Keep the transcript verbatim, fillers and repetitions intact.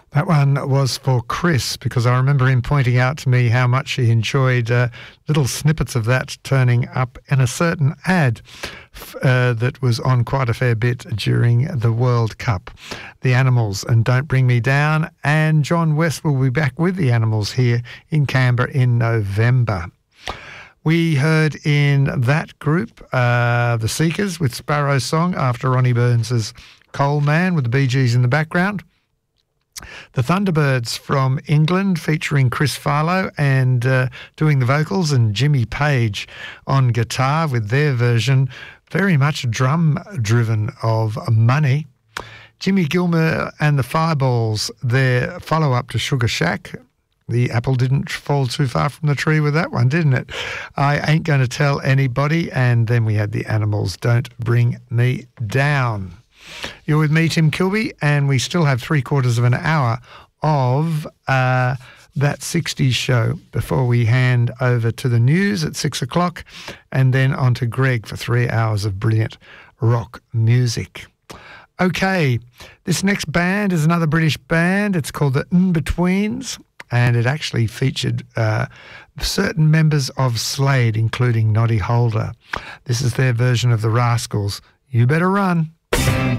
That one was for Chris, because I remember him pointing out to me how much he enjoyed uh, little snippets of that turning up in a certain ad uh, that was on quite a fair bit during the World Cup. The Animals and Don't Bring Me Down, and John West will be back with the Animals here in Canberra in November. We heard in that group uh, the Seekers with Sparrow Song after Ronnie Burns' Coal Man with the Bee Gees in the background. The Thunderbirds from England featuring Chris Farlow and uh, doing the vocals, and Jimmy Page on guitar with their version, very much drum-driven, of Money. Jimmy Gilmer and the Fireballs, their follow-up to Sugar Shack. The apple didn't fall too far from the tree with that one, didn't it? I Ain't Gonna Tell Anybody. And then we had the Animals, Don't Bring Me Down. You're with me, Tim Kilby, and we still have three quarters of an hour of uh, that sixties show before we hand over to the news at six o'clock and then on to Greg for three hours of brilliant rock music. Okay, this next band is another British band. It's called the In-Betweens, and it actually featured uh, certain members of Slade, including Noddy Holder. This is their version of the Rascals, You Better Run.